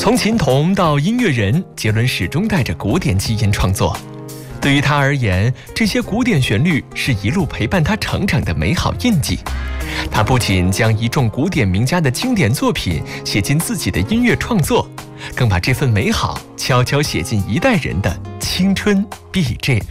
从琴童到音乐人，杰伦始终带着古典基因创作。对于他而言，这些古典旋律是一路陪伴他成长的美好印记。他不仅将一众古典名家的经典作品写进自己的音乐创作，更把这份美好悄悄写进一代人的青春 BGM。